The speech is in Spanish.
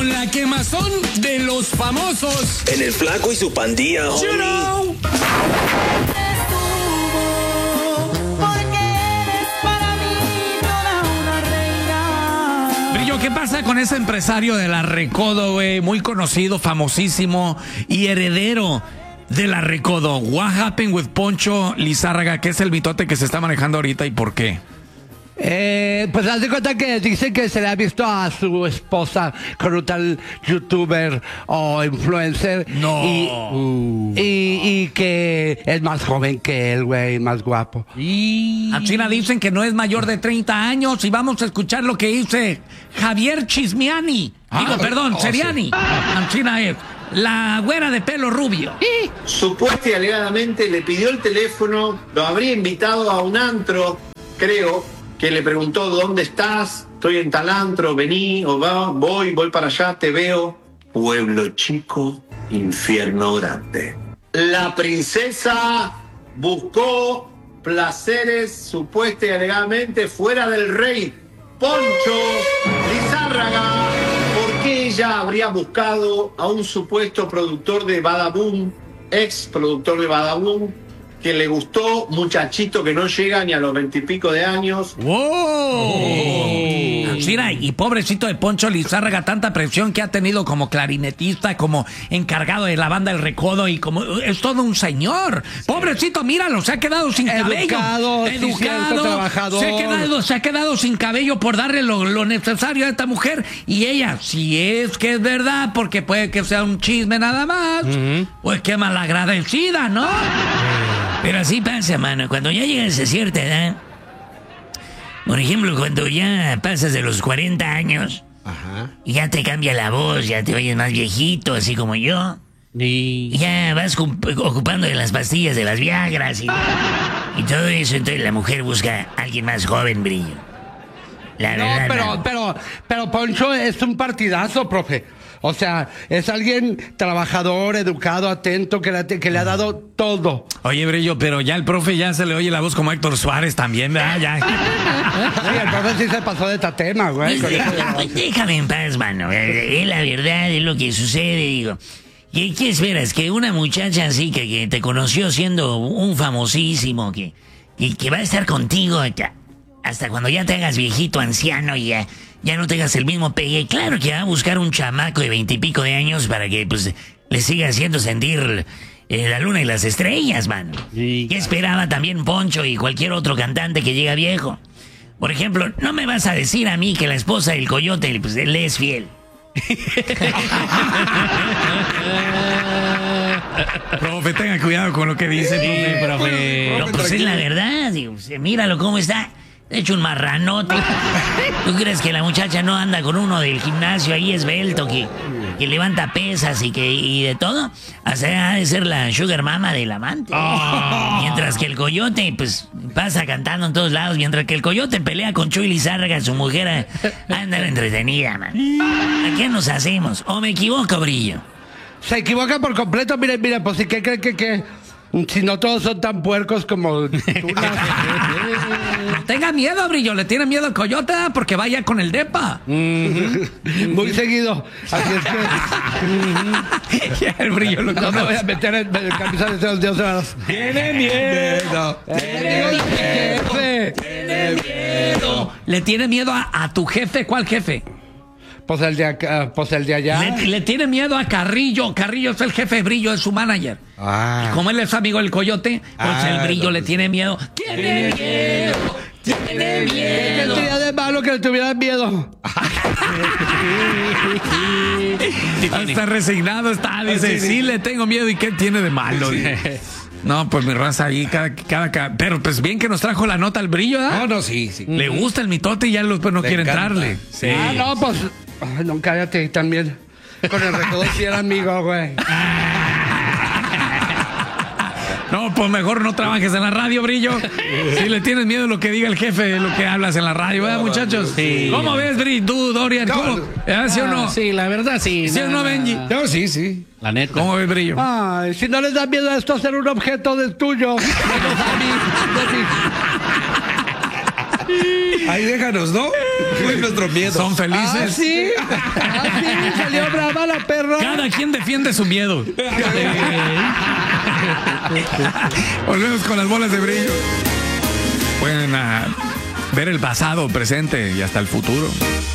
con la quemazón de los famosos. En el Flaco y su pandilla, homie. You know. Brillo, ¿qué pasa con ese empresario de la Recodo, güey? Muy conocido, famosísimo y heredero de la Recodo. What happened with Poncho Lizárraga? ¿Qué es el mitote que se está manejando ahorita y por qué? Pues haz de cuenta que dicen que se le ha visto a su esposa con un tal youtuber o influencer. No. Y que es más joven que él, güey, más guapo. A China dicen que no es mayor de 30 años y vamos a escuchar lo que dice Javier Chismiani. Seriani. Sí. A China es la güera de pelo rubio. Supuesta y alegadamente le pidió el teléfono, lo habría invitado a un antro, creo, que le preguntó ¿dónde estás? Estoy en tal antro, vení, o voy para allá, te veo. Pueblo chico, infierno grande. La princesa buscó placeres supuesta y alegadamente fuera del rey Poncho Lizárraga, porque ella habría buscado a un supuesto productor de Badaboom, ex productor de Badaboom, que le gustó, muchachito que no llega ni a los 20 y pico de años. ¡Wow! Mira, y pobrecito de Poncho Lizárraga, tanta presión que ha tenido como clarinetista, como encargado de la banda El Recodo, y como es todo un señor. Pobrecito, míralo, se ha quedado sin cabello. Educado, trabajador. Se ha quedado sin cabello por darle lo necesario a esta mujer. Y ella, si es que es verdad, porque puede que sea un chisme nada más, pues qué malagradecida, ¿no? Pero así pasa, mano. Cuando ya llegas a cierta edad, por ejemplo, cuando ya pasas de los 40 años, y ya te cambia la voz, ya te oyes más viejito, así como yo, y ya vas ocupando de las pastillas de las Viagras y todo eso, entonces la mujer busca a alguien más joven, Brillo. La verdad, pero Poncho es un partidazo, profe. O sea, es alguien trabajador, educado, atento, que le ha dado todo. Oye, Brillo, pero ya el profe ya se le oye la voz como Héctor Suárez también, ¿verdad? Ya. Sí, el profe sí se pasó de tatema, güey. Déjame en paz, mano. Es la verdad, es lo que sucede, digo. ¿Qué esperas? Que una muchacha así que te conoció siendo un famosísimo, que va a estar contigo hasta cuando ya te hagas viejito, anciano y ya no tengas el mismo pegue. Claro que va a buscar un chamaco de 20 y pico de años para que pues le siga haciendo sentir la luna y las estrellas, man. Sí, ¿Qué esperaba también Poncho y cualquier otro cantante que llega viejo? Por ejemplo, no me vas a decir a mí que la esposa del Coyote pues, le es fiel. Profe, tenga cuidado con lo que dice, profe. No, pues es la verdad, digo, míralo cómo está. De hecho, un marranote. ¿Tú crees que la muchacha no anda con uno del gimnasio ahí esbelto que levanta pesas y de todo? O sea, ha de ser la sugar mama del amante. Mientras que el Coyote, pues, pasa cantando en todos lados. Mientras que el Coyote pelea con Chuy Lizárraga, su mujer anda entretenida, man. ¿A qué nos hacemos? ¿O me equivoco, Brillo? Se equivoca por completo. Mire, pues si ¿qué cree que si no todos son tan puercos como tú? No tenga miedo, Brillo. Le tiene miedo al Coyote porque vaya con el depa. Muy seguido. Así es que... Ya el Brillo lo No me voy a meter en camisa de esos dioses. Tiene miedo. Tiene miedo. ¿Le tiene miedo a tu jefe? ¿Cuál jefe? Pues el de acá, pues el de allá. Le tiene miedo a Carrillo. Carrillo es el jefe, Brillo es su manager. Y como él es amigo del Coyote, pues el Brillo le tiene miedo. ¡Tiene miedo! ¡Tiene miedo! ¿Qué tenía de malo que le tuvieran miedo? Está resignado, dice, sí le tengo miedo. ¿Y qué tiene de malo? No, pues mi raza ahí, pero pues bien que nos trajo la nota al Brillo, ¿verdad? No, sí. Le gusta el mitote y ya pues no quiere entrarle. Sí. No, pues... Ay, no, cállate también. Con el Recodo sí era amigo, güey. No, pues mejor no trabajes en la radio, Brillo. Si le tienes miedo a lo que diga el jefe, de lo que hablas en la radio, ¿verdad, muchachos? Sí. ¿Cómo ves, Brillo? ¿Tú, Dorian? ¿Cómo? ¿Sí o no? Sí, la verdad, sí. ¿Sí o no, Benji? No, sí. La neta. ¿Cómo ves, Brillo? Ay, si no les da miedo a esto ser un objeto de tuyo. Ahí déjanos, ¿no? Fue nuestro miedo. Son felices. Ah, sí. Salió brava la perra. Cada quien defiende su miedo. Volvemos con las bolas de brillo. Pueden ver el pasado, presente y hasta el futuro.